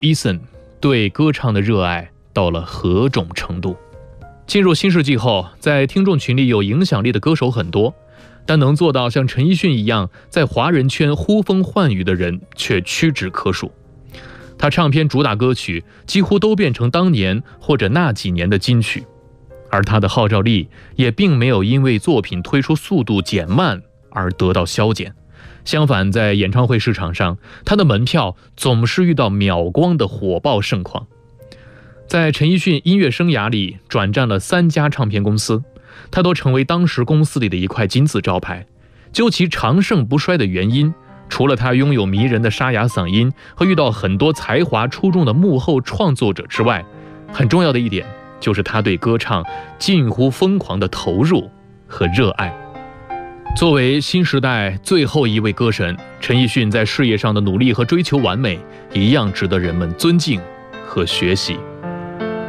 Eason 对歌唱的热爱到了何种程度。进入新世纪后，在听众群里有影响力的歌手很多，但能做到像陈奕迅一样在华人圈呼风唤雨的人却屈指可数。他唱片主打歌曲几乎都变成当年或者那几年的金曲，而他的号召力也并没有因为作品推出速度减慢而得到消减。相反，在演唱会市场上，他的门票总是遇到秒光的火爆盛况。在陈奕迅音乐生涯里转战了3家唱片公司，他都成为当时公司里的一块金字招牌。究其长盛不衰的原因，除了他拥有迷人的沙哑嗓音和遇到很多才华出众的幕后创作者之外，很重要的一点就是他对歌唱近乎疯狂的投入和热爱。作为新时代最后一位歌神，陈奕迅在事业上的努力和追求完美一样值得人们尊敬和学习。